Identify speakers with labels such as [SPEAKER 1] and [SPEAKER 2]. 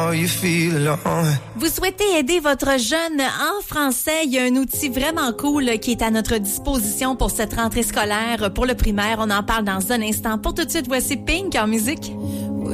[SPEAKER 1] Vous souhaitez aider votre jeune en français? Il y a un outil vraiment cool qui est à notre disposition pour cette rentrée scolaire pour le primaire. On en parle dans un instant. Pour tout de suite, voici Pink en musique.